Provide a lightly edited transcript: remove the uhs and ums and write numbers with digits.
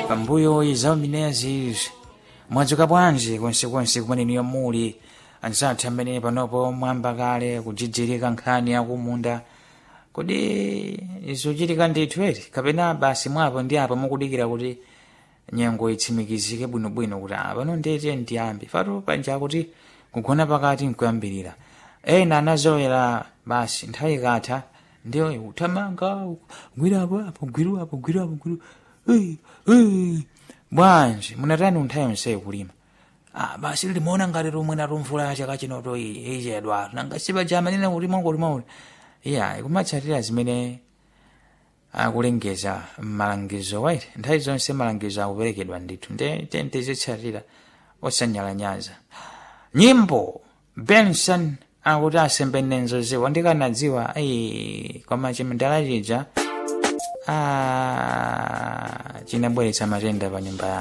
pambuyo iza uminezi mwadzuka bwanji konsekonse kumene muli ansathu amene panopo mwamba kale kujijirika nkhani yakumunda kodi izochitika ndithu eti kapena basi mwapo ndi apo mukudikira kuti nyengo itsimikizike bwinobwino kuti pano ndete ndiyambi fatu panja kuti kugona pakati nkuyambirira ena anazowera basi nthawi ikatha ndiyo uthamanga gwirapo apo gwiru bwanji munatani unthawi yonseyo kulima basi limaona ngati lomwe natumvula chaka chinoto ichedwa nangasipa jamanena kulima ngolima iya ikumatsatira zimene akulengeza malangizo waiti nthawi zonse malangizo akuperekedwa ndithu nde zitsatira osanyalanyaza nyimbo Benson akuti asembe nenzo ziwa ndikanadziwa koma chimindala chija chinabweretsa matenda pa nyumba ya